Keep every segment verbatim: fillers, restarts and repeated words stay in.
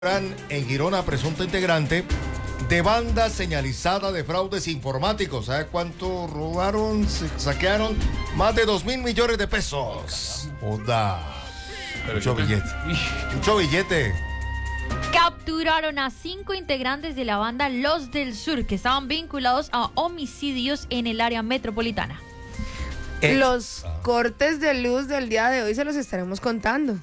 En Girona, presunto integrante de banda señalizada de fraudes informáticos. ¿Sabe cuánto robaron? Se saquearon más de dos mil millones de pesos. Joda. Mucho billete. Mucho billete. Capturaron a cinco integrantes de la banda Los del Sur que estaban vinculados a homicidios en el área metropolitana. Ex los cortes de luz del día de hoy se los estaremos contando.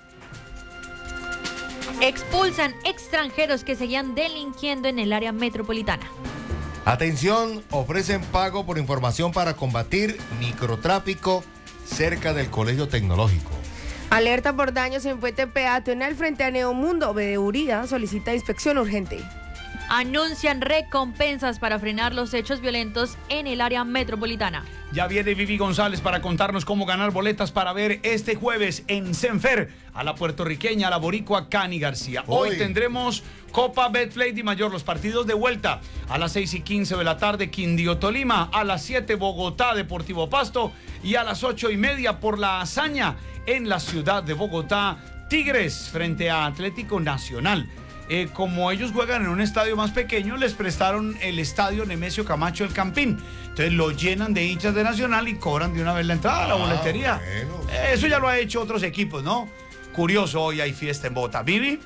Expulsan extranjeros que seguían delinquiendo en el área metropolitana. Atención, ofrecen pago por información para combatir microtráfico cerca del Colegio Tecnológico. Alerta por daños en puente peatonal frente a Neomundo. Veeduría solicita inspección urgente. Anuncian recompensas para frenar los hechos violentos en el área metropolitana. Ya viene Vivi González para contarnos cómo ganar boletas para ver este jueves en Senfer a la puertorriqueña, a la boricua Cani García. Hoy, Hoy tendremos Copa Betplay Di Mayor, los partidos de vuelta a las seis y quince de la tarde, Quindío Tolima, a las siete Bogotá Deportivo Pasto y a las ocho y media por la hazaña en la ciudad de Bogotá, Tigres frente a Atlético Nacional. Eh, como ellos juegan en un estadio más pequeño, les prestaron el estadio Nemesio Camacho El Campín. Entonces lo llenan de hinchas de Nacional y cobran de una vez la entrada a la ah, boletería. Bueno. Eh, eso ya lo ha hecho otros equipos, ¿no? Curioso, hoy hay fiesta en Bogotá. ¿Vivi?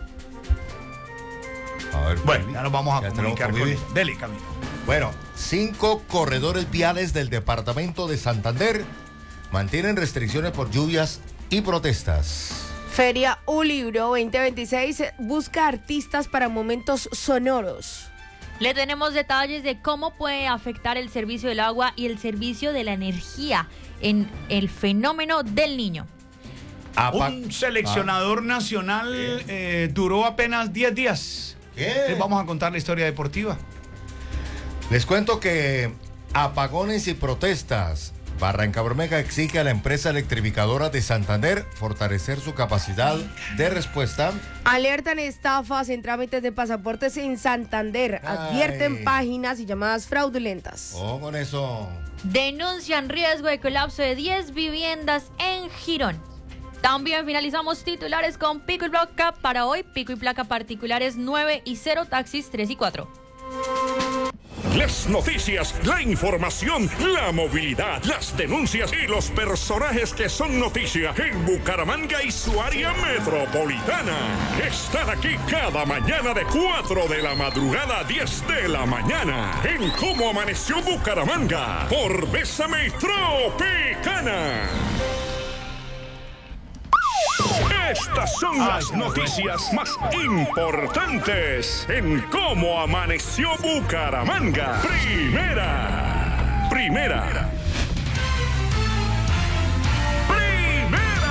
A ver, bueno, Vivi. ya nos vamos a ya comunicar con él. Dele, Camilo. Bueno, cinco corredores viales del departamento de Santander mantienen restricciones por lluvias y protestas. Feria Ulibro veinte veintiséis busca artistas para momentos sonoros. Le tenemos detalles de cómo puede afectar el servicio del agua y el servicio de la energía en el fenómeno del Niño. Un seleccionador ah. nacional eh, duró apenas diez días. ¿Qué? Les vamos a contar la historia deportiva. Les cuento que apagones y protestas. Barranca Bermeja exige a la empresa electrificadora de Santander fortalecer su capacidad de respuesta. Alertan estafas en trámites de pasaportes en Santander. Advierten Ay. páginas y llamadas fraudulentas. Oh, con eso. Denuncian riesgo de colapso de diez viviendas en Girón. También finalizamos titulares con Pico y Placa para hoy. Pico y Placa particulares nueve y cero, taxis tres y cuatro. Las noticias, la información, la movilidad, las denuncias y los personajes que son noticia en Bucaramanga y su área metropolitana. Están aquí cada mañana de cuatro de la madrugada a diez de la mañana en Cómo Amaneció Bucaramanga por Bésame Tropicana. Estas son las noticias más importantes en Cómo Amaneció Bucaramanga. Primera. Primera. Primera.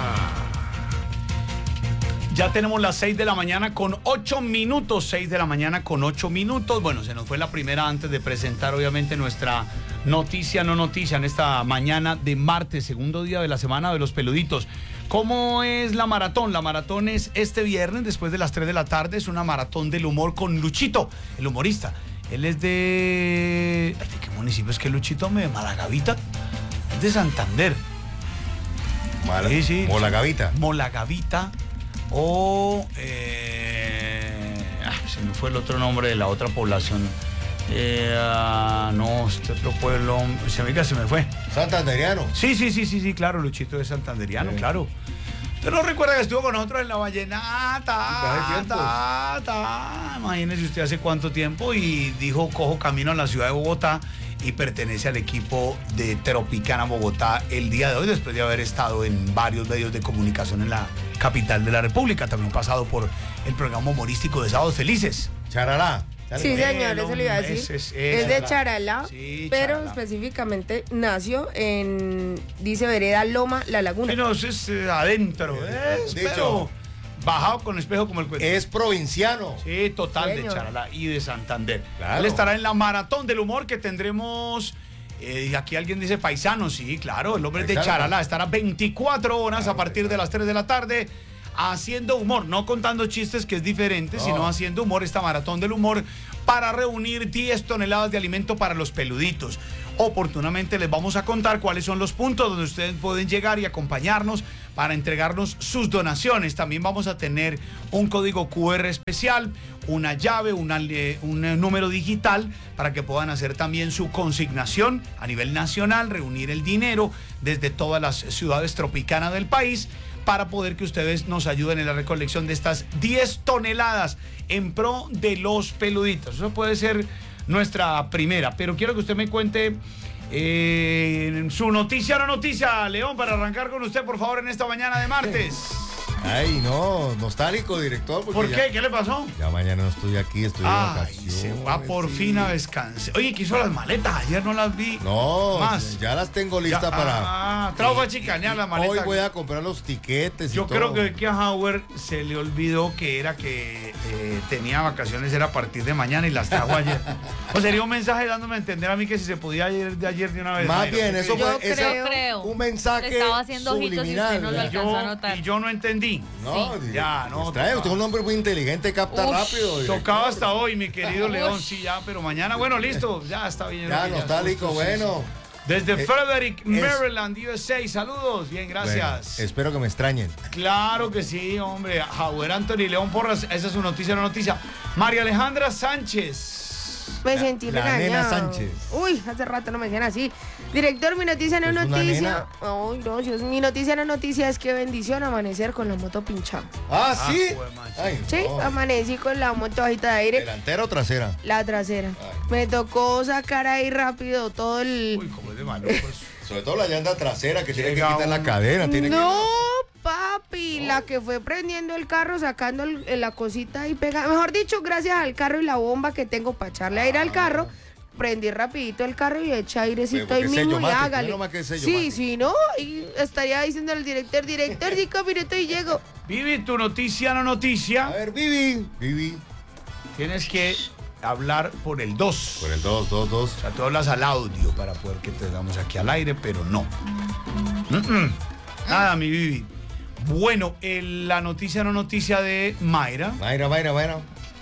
Ya tenemos las seis de la mañana con ocho minutos. seis de la mañana con ocho minutos. Bueno, se nos fue la primera antes de presentar obviamente nuestra noticia no noticia en esta mañana de martes, segundo día de la semana de los peluditos. ¿Cómo es la maratón? La maratón es este viernes después de las tres de la tarde. Es una maratón del humor con Luchito, el humorista. Él es de... ¿De qué municipio es que Luchito? ¿De Malagavita? Es de Santander. Mala... Sí, sí. Molagavita. Molagavita o... Eh... Ah, se me fue el otro nombre de la otra población. Eh, uh, no, este otro pueblo, se me, se me fue. ¿Santanderiano? Sí, sí, sí, sí, sí, claro, Luchito es santanderiano, sí. Claro. ¿Usted no recuerda que estuvo con nosotros en la Vallenata? Ta, ta. Imagínese usted hace cuánto tiempo y dijo, cojo camino a la ciudad de Bogotá y pertenece al equipo de Tropicana Bogotá el día de hoy, después de haber estado en varios medios de comunicación en la capital de la República, también pasado por el programa humorístico de Sábados Felices. Charalá. Sí, señor, eso le iba a decir. Es, es, es, es de Charalá, sí, pero Charalá. Específicamente nació en, dice Vereda Loma, La Laguna. Sí, no, es eh, adentro, eh, es, pero bajado con espejo como el cuento. Es provinciano. Sí, total, señor. De Charalá y de Santander. Claro. Él estará en la maratón del humor que tendremos. Eh, aquí alguien dice paisano, sí, claro, el hombre es de Charalá. Estará veinticuatro horas claro, a partir de las tres de la tarde. haciendo humor, no contando chistes, que es diferente, No. sino haciendo humor, esta maratón del humor, para reunir diez toneladas de alimento para los peluditos. Oportunamente les vamos a contar cuáles son los puntos donde ustedes pueden llegar y acompañarnos para entregarnos sus donaciones. También vamos a tener un código cu erre especial, una llave, una, un número digital para que puedan hacer también su consignación a nivel nacional, reunir el dinero desde todas las ciudades tropicanas del país para poder que ustedes nos ayuden en la recolección de estas diez toneladas en pro de los peluditos. Eso puede ser nuestra primera, pero quiero que usted me cuente eh, su noticia o no noticia, León, para arrancar con usted, por favor, en esta mañana de martes. Ay, no, nostálgico, director. ¿Por ya, qué? ¿Qué le pasó? Ya mañana no estoy aquí, estoy de Ay, vacaciones. se va por sí. fin a descansar. Oye, ¿qué hizo las maletas? Ayer no las vi. No, más. ya las tengo listas Ya, para... Ah, trajo a chicanear las maletas. Hoy voy a comprar los tiquetes y Yo todo. creo que, que a Howard se le olvidó que era que eh, tenía vacaciones, era a partir de mañana y las trajo ayer. O sería un mensaje dándome a entender a mí que si se podía ir de ayer de una vez. Más Jairo. bien, eso Yo fue esa- creo- creo. un mensaje Le estaba haciendo ojitos y subliminal. usted no lo ¿verdad? alcanzó. Yo, a notar. y yo no entendí. No, Sí. di- Ya, no, distrae, usted es un hombre muy inteligente, capta Ush, rápido. director. Tocaba hasta hoy, mi querido Uy. León, sí, ya, pero mañana, bueno, listo, ya está bien. Ya, ok, nostálgico, justo, sí, bueno. sí. Desde Eh, Frederick, es- Maryland, U S A, saludos, bien, gracias. Bueno, espero que me extrañen. Claro que sí, hombre. Javier Anthony León Porras, esa es su noticia, no noticia. María Alejandra Sánchez. Me sentí la regañada. nena Sánchez. Uy, hace rato no me decían así. Director, mi noticia no es ¿Es una noticia. nena? Ay, gracias. Mi noticia no noticia es que bendición amanecer con la moto pinchada. Ah, Ah, ¿sí? juemacho. Ay, Sí, no. amanecí con la moto bajita de aire. ¿Delantera o trasera? La trasera. Ay. Me tocó sacar ahí rápido todo el... Uy, como es de malo, pues. Sobre todo la llanta trasera que tiene que Llega quitar la uno. cadena. Tiene No, papi, la que fue prendiendo el carro, sacando el- la cosita y pegando. Mejor dicho, gracias al carro y la bomba que tengo para echarle aire al carro, prendí rapidito el carro y eché airecito Pero ahí porque mismo sello y mate, hágale. menos mal que es sello Sí, mate. sí, no, y estaría diciendo al director, director, cinco minutos y llego. Vivi, tu noticia, no que... A noticia. ver, Vivi. Vivi. Tienes que hablar por el dos. Por el dos, dos, dos. O sea, tú hablas al audio para poder que te damos aquí al aire, pero no. Mm-mm. Nada, mi Vivi. Bueno, el- la noticia no noticia de Mayra. Mayra, Mayra, Mayra.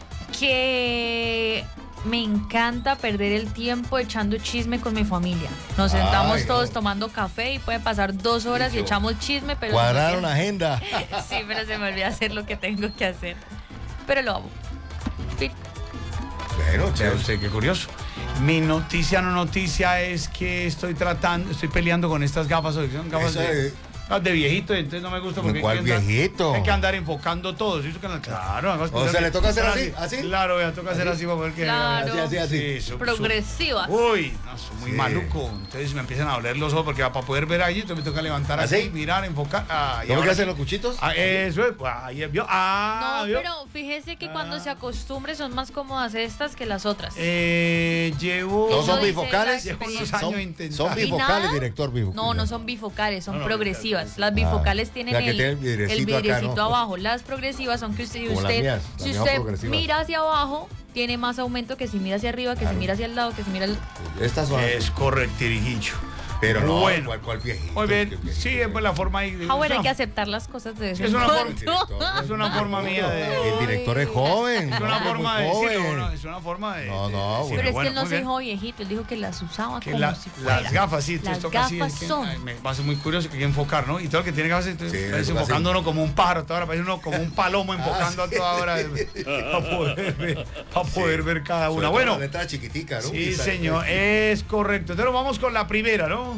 Que me encanta perder el tiempo echando chisme con mi familia. Nos sentamos Ay, todos no. tomando café y puede pasar dos horas y Eso. echamos chisme, pero... Cuadraron agenda. Sí, pero se me olvida hacer lo que tengo que hacer. Pero lo hago. Fin. Bueno, Vea chévere. usted, qué curioso. Mi noticia no noticia es que estoy tratando, estoy peleando con estas gafas, son gafas Esa de, es- gafas de viejito, y entonces no me gusta porque ¿Cuál hay que andar- viejito? hay que andar enfocando todo. ¿Sí? Claro, además, O sea, ¿le toca hacer así? ¿Así? Claro, me toca hacer así para poder que... Claro. Así, así, así. Sí, su- su- Progresivas. Uy, no, soy muy Sí. maluco. Entonces me empiezan a doler los ojos porque para poder ver allí, entonces me toca levantar ¿Así? así, mirar, enfocar. Ah, y ¿Cómo que ahora hacen sí. los cuchitos? Ah, eso es. Ah, ahí vio. Ah, No, vio. pero fíjese que cuando Ah. se acostumbre son más cómodas estas que las otras. Eh, llevo. ¿No son Eso dice bifocales? la Llevo unos experiencia. años Son, intentando. son ¿Y bifocales, nada? director bifocales. No, no son bifocales, son No, no, progresivas. Las Ah, bifocales tienen la que el, tiene el vidriecito el vidriecito acá, ¿no? abajo. Las progresivas son que usted, Como las usted mías, las si mías usted progresivas. mira hacia abajo, tiene más aumento que si mira hacia arriba, que Claro. si mira hacia el lado, que si mira al... Estas son. Es correctirijillo. Pero no, Bueno. ¿cuál, cuál viejito? Muy bien. Qué viejito. Sí, es pues la forma ahí. de- Ah, bueno, es hay una- que aceptar las cosas de vez Es en una cuando. forma- Es una forma mía de. El director es joven. Es una hombre, forma muy de decirlo, joven. ¿no? Es una forma de. No, de no, decirlo. Pero es que Bueno, él no muy se bien. dijo viejito, él dijo que las usaba Que como la- si fuera. las gafas, sí, Las entonces toca así. gafas es que, son. ay, me va a ser muy curioso que hay que enfocar, ¿no? Y todo el que tiene gafas, entonces, Sí, parece eso enfocando así. uno como un pájaro, toda hora parece uno como un palomo enfocando Ah, sí. a toda hora para poder ver, para poder ver cada Sobre una. todo Bueno, la letra chiquitica, ¿no? sí, Quizá- señor, es correcto. Entonces vamos con la primera, ¿no?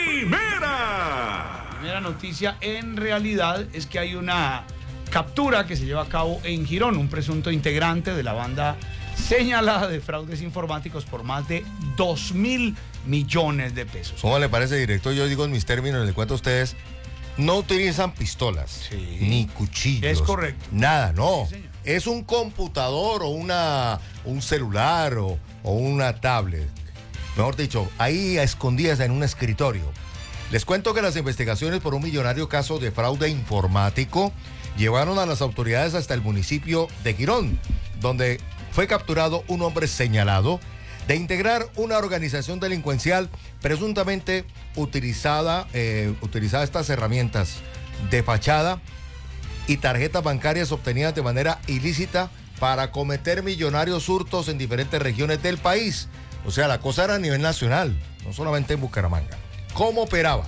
Primera. La primera noticia en realidad es que hay una captura que se lleva a cabo en Girón, un presunto integrante de la banda señalada de fraudes informáticos por más de dos mil millones de pesos. ¿Cómo le parece, director? Yo digo en mis términos, le cuento a ustedes, no utilizan pistolas, Sí. ni cuchillos. Es correcto. Nada, no. Sí, señor. Es un computador o una, un celular o, o una tablet. Mejor dicho, ahí a escondidas en un escritorio. Les cuento que las investigaciones por un millonario caso de fraude informático llevaron a las autoridades hasta el municipio de Girón, donde fue capturado un hombre señalado de integrar una organización delincuencial presuntamente utilizada, eh, utilizada estas herramientas de fachada y tarjetas bancarias obtenidas de manera ilícita para cometer millonarios hurtos en diferentes regiones del país. O sea, la cosa era a nivel nacional, no solamente en Bucaramanga. ¿Cómo operaba?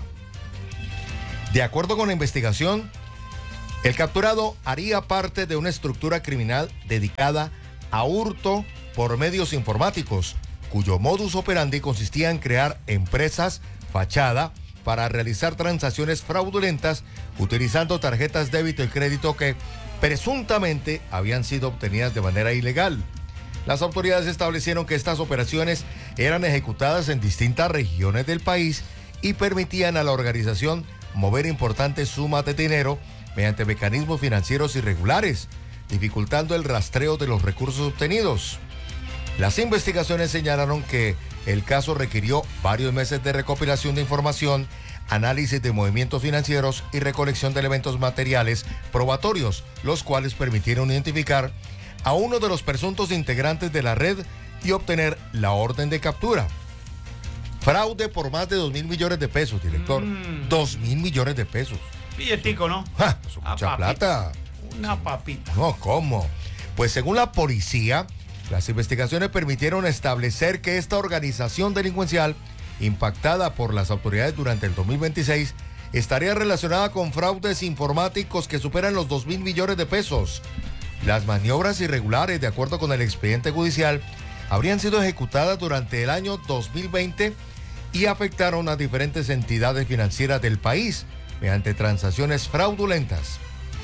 De acuerdo con la investigación, el capturado haría parte de una estructura criminal dedicada a hurto por medios informáticos, cuyo modus operandi consistía en crear empresas fachada para realizar transacciones fraudulentas utilizando tarjetas débito y crédito que presuntamente habían sido obtenidas de manera ilegal. Las autoridades establecieron que estas operaciones eran ejecutadas en distintas regiones del país y permitían a la organización mover importantes sumas de dinero mediante mecanismos financieros irregulares, dificultando el rastreo de los recursos obtenidos. Las investigaciones señalaron que el caso requirió varios meses de recopilación de información, análisis de movimientos financieros y recolección de elementos materiales probatorios, los cuales permitieron identificar a uno de los presuntos integrantes de la red y obtener la orden de captura. Fraude por más de dos mil millones de pesos, director. Mm. Dos mil millones de pesos. Billetico, ¿no? ¡Ja! Eso es mucha papita. plata. Una papita. No, ¿cómo? Pues según la policía, las investigaciones permitieron establecer que esta organización delincuencial, impactada por las autoridades durante el dos mil veintiséis, estaría relacionada con fraudes informáticos que superan los dos mil millones de pesos. Las maniobras irregulares, de acuerdo con el expediente judicial, habrían sido ejecutadas durante el año dos mil veinte y afectaron a diferentes entidades financieras del país mediante transacciones fraudulentas.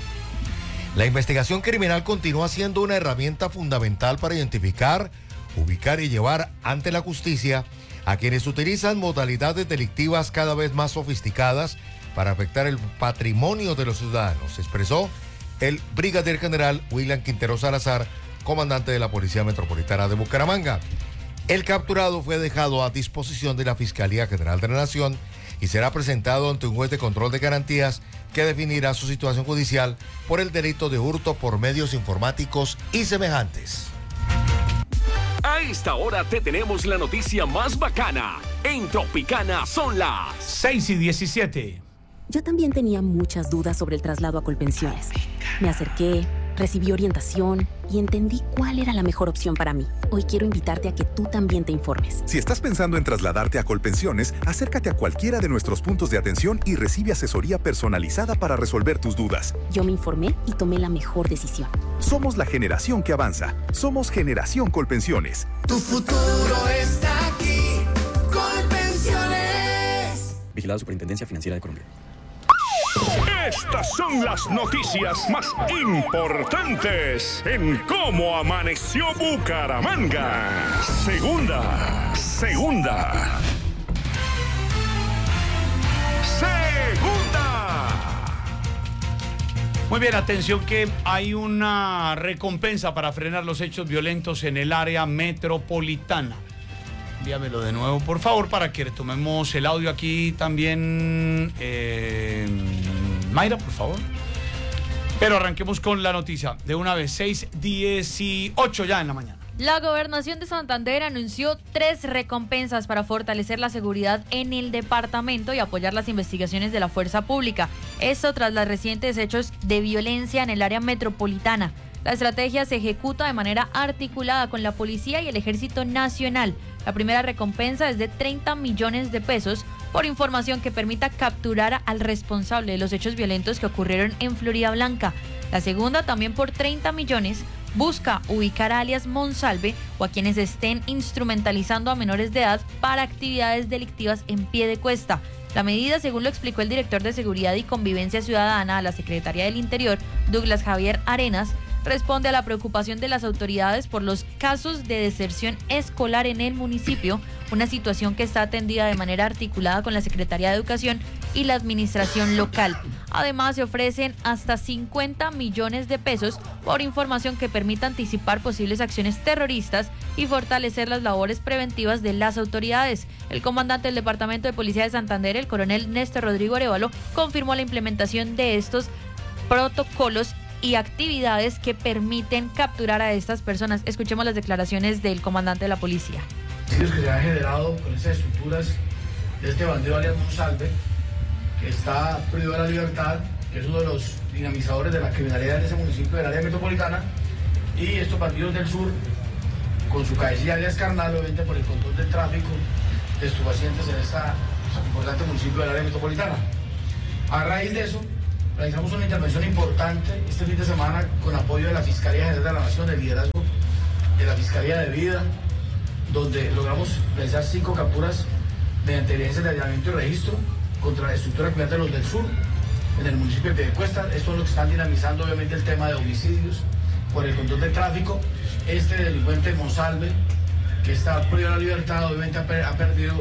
La investigación criminal continúa siendo una herramienta fundamental para identificar, ubicar y llevar ante la justicia a quienes utilizan modalidades delictivas cada vez más sofisticadas para afectar el patrimonio de los ciudadanos, expresó el brigadier general William Quintero Salazar, comandante de la Policía Metropolitana de Bucaramanga. El capturado fue dejado a disposición de la Fiscalía General de la Nación y será presentado ante un juez de control de garantías que definirá su situación judicial por el delito de hurto por medios informáticos y semejantes. A esta hora te tenemos la noticia más bacana. En Tropicana son las seis y diecisiete. Yo también tenía muchas dudas sobre el traslado a Colpensiones. Me acerqué, recibí orientación y entendí cuál era la mejor opción para mí. Hoy quiero invitarte a que tú también te informes. Si estás pensando en trasladarte a Colpensiones, acércate a cualquiera de nuestros puntos de atención y recibe asesoría personalizada para resolver tus dudas. Yo me informé y tomé la mejor decisión. Somos la generación que avanza. Somos Generación Colpensiones. Tu futuro está aquí. Colpensiones. Vigilado Superintendencia Financiera de Colombia. Estas son las noticias más importantes en cómo amaneció Bucaramanga. Segunda, segunda. Segunda. Muy bien, atención que hay una recompensa para frenar los hechos violentos en el área metropolitana. Envíamelo de nuevo, por favor, para que retomemos el audio aquí también. Eh, Mayra, por favor. Pero arranquemos con la noticia de una vez, seis dieciocho ya en la mañana. La Gobernación de Santander anunció tres recompensas para fortalecer la seguridad en el departamento y apoyar las investigaciones de la fuerza pública. Esto tras los recientes hechos de violencia en el área metropolitana. La estrategia se ejecuta de manera articulada con la Policía y el Ejército Nacional. La primera recompensa es de treinta millones de pesos por información que permita capturar al responsable de los hechos violentos que ocurrieron en Florida Blanca. La segunda, también por treinta millones, busca ubicar a alias Monsalve o a quienes estén instrumentalizando a menores de edad para actividades delictivas en Piedecuesta. La medida, según lo explicó el director de Seguridad y Convivencia Ciudadana a la Secretaría del Interior, Douglas Javier Arenas, responde a la preocupación de las autoridades por los casos de deserción escolar en el municipio, una situación que está atendida de manera articulada con la Secretaría de Educación y la administración local. Además, se ofrecen hasta cincuenta millones de pesos por información que permita anticipar posibles acciones terroristas y fortalecer las labores preventivas de las autoridades. El comandante del Departamento de Policía de Santander, el coronel Néstor Rodrigo Arevalo, confirmó la implementación de estos protocolos y actividades que permiten capturar a estas personas. Escuchemos las declaraciones del comandante de la policía. Que se han generado con esas estructuras de este bandido alias Monsalve, que está privado de la libertad que es uno de los dinamizadores de la criminalidad en ese municipio del área metropolitana, y estos bandidos del sur, con su cabecilla alias Carnal, obviamente por el control del tráfico de estupefacientes en este importante municipio del área metropolitana. A raíz de eso, realizamos una intervención importante este fin de semana con apoyo de la Fiscalía General de la Nación, el liderazgo de la Fiscalía de Vida, donde logramos realizar cinco capturas mediante evidencias de allanamiento y registro contra la estructura criminal de los del sur, en el municipio de Piedecuesta. Esto es lo que están dinamizando obviamente el tema de homicidios por el control del tráfico. Este delincuente Monsalve, que está privado de la libertad, obviamente ha, per ha perdido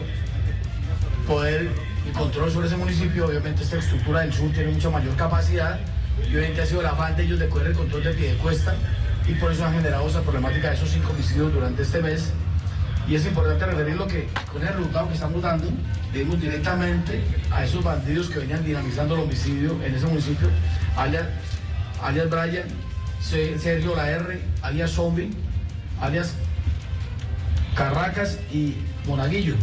poder y control sobre ese municipio. Obviamente esta estructura del sur tiene mucha mayor capacidad y obviamente ha sido el afán de ellos de coger el control de Piedecuesta, y por eso han generado esa problemática de esos cinco homicidios durante este mes. Y es importante referir lo que con el resultado que estamos dando, dimos directamente a esos bandidos que venían dinamizando el homicidio en ese municipio, alias, alias Brian, Sergio La R, alias Zombie, alias Carracas y Monaguillo.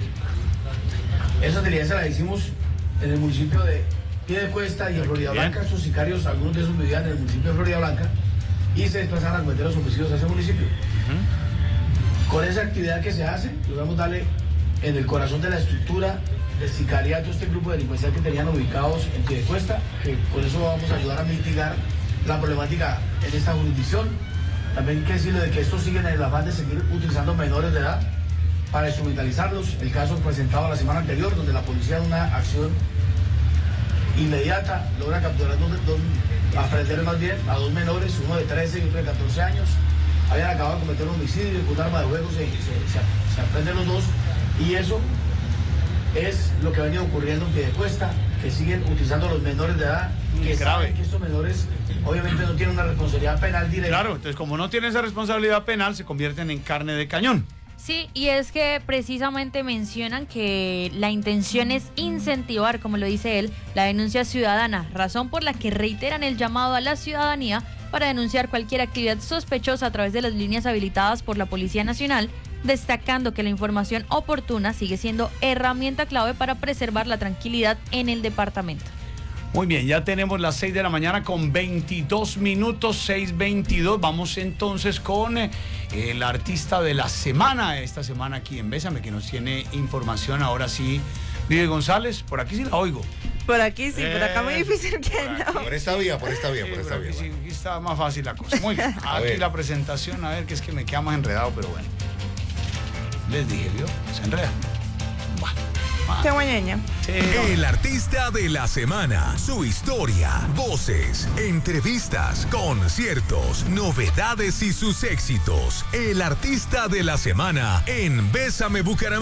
Esas diligencias las hicimos en el municipio de Piedecuesta y en Florida Blanca. Esos sicarios, algunos de esos vivían en el municipio de Florida Blanca y se desplazaron a cometer los homicidios a ese municipio. Uh-huh. Con esa actividad que se hace, logramos darle en el corazón de la estructura de sicariato este grupo delincuencial que tenían ubicados en Piedecuesta, que con eso vamos a ayudar a mitigar la problemática en esta jurisdicción. También hay que decirle de que estos siguen en el afán de seguir utilizando menores de edad para instrumentalizarlos. El caso presentado la semana anterior, donde la policía en una acción inmediata logra capturar, dos, dos, aprender más bien a dos menores, uno de trece y otro de catorce años. Habían acabado de cometer un homicidio con un arma de fuego, se, se, se, se aprenden los dos, y eso es lo que ha venido ocurriendo en Piedecuesta, que siguen utilizando a los menores de edad, que saben que estos menores obviamente no tienen una responsabilidad penal directa. Claro, entonces como no tienen esa responsabilidad penal, se convierten en carne de cañón. Sí, y es que precisamente mencionan que la intención es incentivar, como lo dice él, la denuncia ciudadana, razón por la que reiteran el llamado a la ciudadanía para denunciar cualquier actividad sospechosa a través de las líneas habilitadas por la Policía Nacional, destacando que la información oportuna sigue siendo herramienta clave para preservar la tranquilidad en el departamento. Muy bien, ya tenemos las seis de la mañana con veintidós minutos, seis veintidós. Vamos entonces con eh, el artista de la semana, esta semana aquí en Bésame, que nos tiene información ahora sí. Vive González, por aquí sí la oigo. Por aquí sí, eh, por acá muy difícil que no. Por esta vía, por esta vía, sí, por esta vía. Sí, aquí está más fácil la cosa. Muy bien, aquí ver. la presentación, a ver, que es que me queda más enredado, pero bueno. Les dije, ¿vio? Se enreda. Qué guañeña. Sí, el artista de la semana, su historia, voces, entrevistas, conciertos, novedades y sus éxitos. El artista de la semana en Bésame Bucaramanga.